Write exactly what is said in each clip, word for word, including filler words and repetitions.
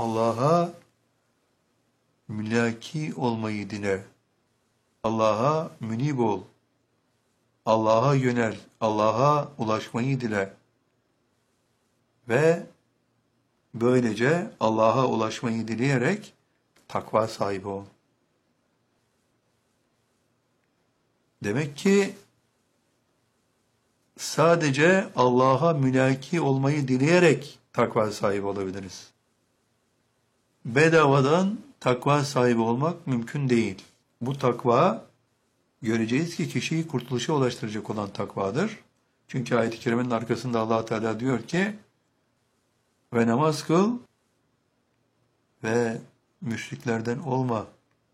Allah'a mülaki olmayı dile. Allah'a münib ol. Allah'a yönel. Allah'a ulaşmayı dile. Ve böylece Allah'a ulaşmayı dileyerek takva sahibi ol. Demek ki sadece Allah'a mülaki olmayı dileyerek takva sahibi olabiliriz. Bedavadan takva sahibi olmak mümkün değil. Bu takva, göreceğiz ki kişiyi kurtuluşa ulaştıracak olan takvadır. Çünkü ayet-i kerimenin arkasında Allah Teala diyor ki, ve namaz kıl ve müşriklerden olma.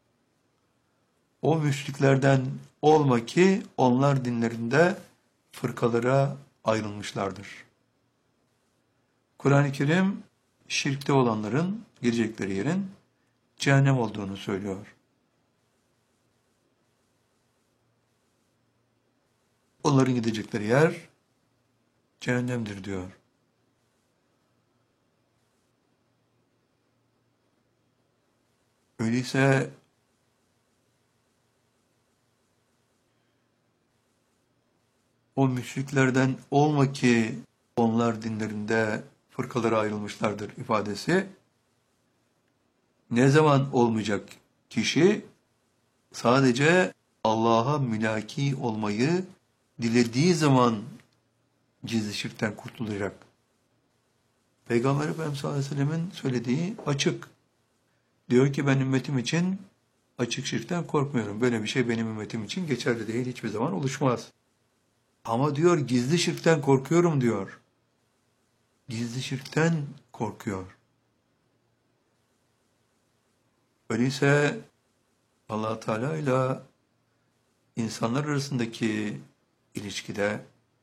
O müşriklerden olma ki onlar dinlerinde fırkalara ayrılmışlardır. Kur'an-ı Kerim şirkte olanların girecekleri yerin cehennem olduğunu söylüyor. Onların gidecekleri yer cehennemdir diyor. Öyleyse o müşriklerden olma ki onlar dinlerinde fırkalara ayrılmışlardır ifadesi ne zaman olmayacak? Kişi sadece Allah'a mülaki olmayı dilediği zaman gizli şirkten kurtulacak. Peygamber Efendimiz sallallahu aleyhi ve sellem'in söylediği açık. Diyor ki ben ümmetim için açık şirkten korkmuyorum. Böyle bir şey benim ümmetim için geçerli değil, hiçbir zaman oluşmaz. Ama diyor gizli şirkten korkuyorum diyor. Gizli şirkten korkuyor. Öyleyse Allah Teala ile insanlar arasındaki ilişkide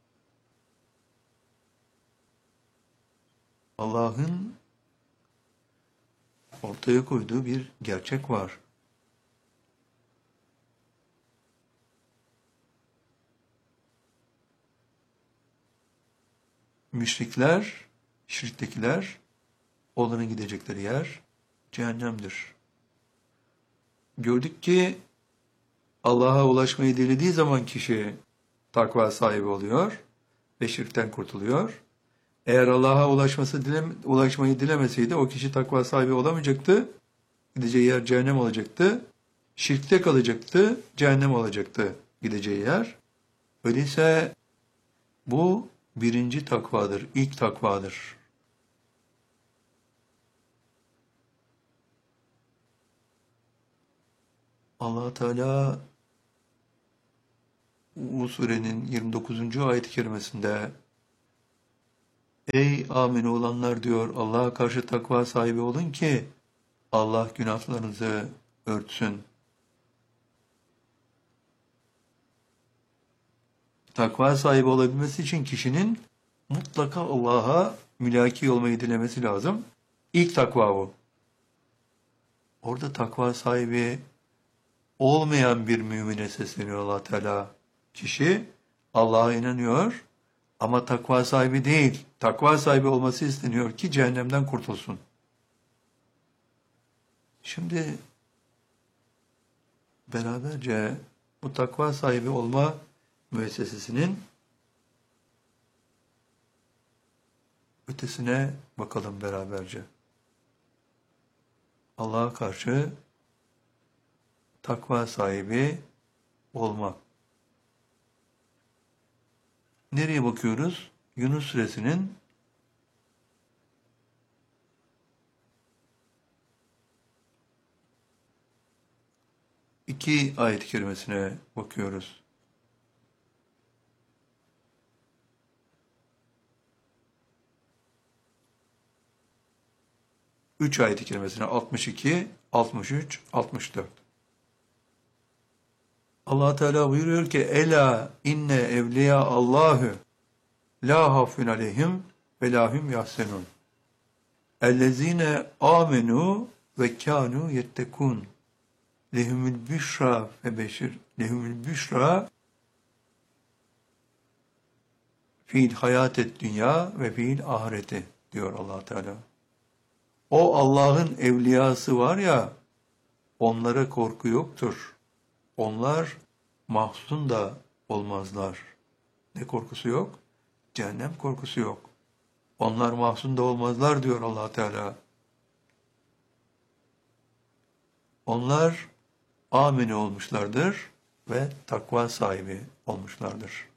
Allah'ın ortaya koyduğu bir gerçek var. Müşrikler, şirktekiler, onların gidecekleri yer cehennemdir. Gördük ki Allah'a ulaşmayı dilediği zaman kişi takva sahibi oluyor ve şirkten kurtuluyor. Eğer Allah'a ulaşması dile, ulaşmayı dilemeseydi o kişi takva sahibi olamayacaktı. Gideceği yer cehennem olacaktı. Şirkte kalacaktı, cehennem olacaktı gideceği yer. Öyleyse bu birinci takvadır, ilk takvadır. Allah Teala bu surenin yirmi dokuzuncu ayet-i kerimesinde ey amin olanlar diyor Allah'a karşı takva sahibi olun ki Allah günahlarınızı örtsün. Takva sahibi olabilmesi için kişinin mutlaka Allah'a mülaki olmayı dilemesi lazım. İlk takva bu. Orada takva sahibi olmayan bir mümine sesleniyor Allah Teala. Kişi Allah'a inanıyor ama takva sahibi değil. Takva sahibi olması isteniyor ki cehennemden kurtulsun. Şimdi beraberce bu takva sahibi olma müessesesinin ötesine bakalım beraberce. Allah'a karşı takva sahibi olmak. Nereye bakıyoruz? Yunus suresinin iki ayet-i kerimesine bakıyoruz. Üç ayet-i kerimesine altmış iki, altmış üç, altmış dört. Allah Teala buyuruyor ki ela inne evliya Allahu la hafun aleyhim ve lahum yahsenun. Ellezine amenu ve kanu yettekun. Lehumul büşra ve beşir. Lehumul büşra fiil hayatet dünya ve fiil ahireti diyor Allah Teala. O Allah'ın evliyası var ya, onlara korku yoktur. Onlar mahzun da olmazlar. Ne korkusu yok? Cehennem korkusu yok. Onlar mahzun da olmazlar diyor Allah Teala. Onlar amine olmuşlardır ve takva sahibi olmuşlardır.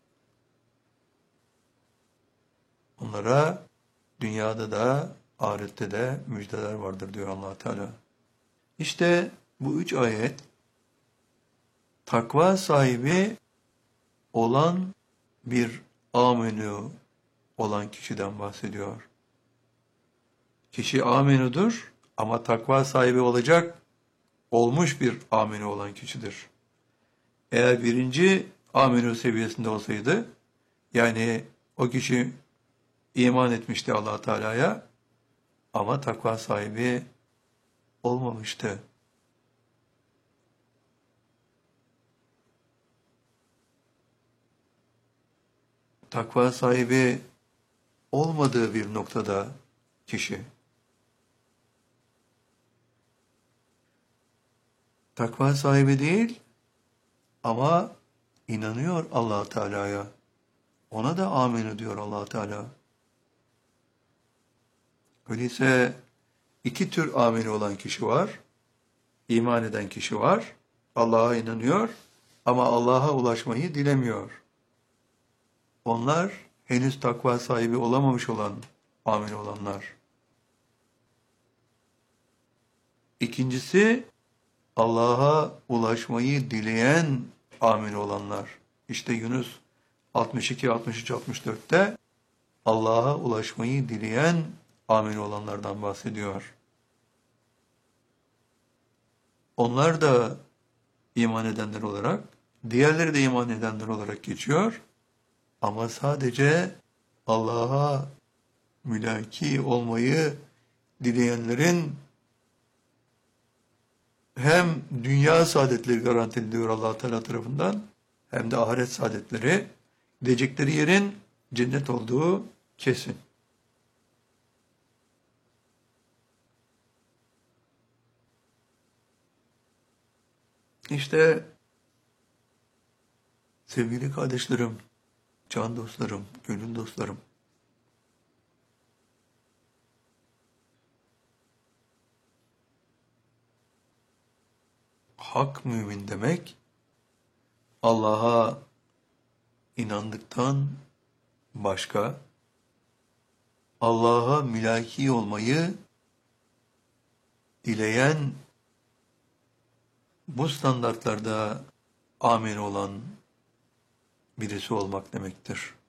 Onlara dünyada da ahirette de müjdeler vardır diyor Allah Teala. İşte bu üç ayet takva sahibi olan bir aminu olan kişiden bahsediyor. Kişi aminudur ama takva sahibi olacak, olmuş bir aminu olan kişidir. Eğer birinci aminu seviyesinde olsaydı, yani o kişi iman etmişti Allah Teala'ya ama takva sahibi olmamıştı. Takva sahibi olmadığı bir noktada kişi takva sahibi değil ama inanıyor Allah Teala'ya. Ona da amin diyor Allah Teala. Öyleyse iki tür amin olan kişi var. İman eden kişi var. Allah'a inanıyor ama Allah'a ulaşmayı dilemiyor. Onlar henüz takva sahibi olamamış olan amin olanlar. İkincisi Allah'a ulaşmayı dileyen amin olanlar. İşte Yunus altmış iki, altmış üç, altmış dörtte Allah'a ulaşmayı dileyen amin olanlardan bahsediyor. Onlar da iman edenler olarak, diğerleri de iman edenler olarak geçiyor. Ama sadece Allah'a mülaki olmayı dileyenlerin hem dünya saadetleri garanti ediliyor Allah Teala tarafından hem de ahiret saadetleri, gidecekleri yerin cennet olduğu kesin. İşte sevgili kardeşlerim, can dostlarım, gönül dostlarım, hak mümin demek, Allah'a inandıktan başka, Allah'a mülaki olmayı dileyen, bu standartlarda amin olan birisi olmak demektir.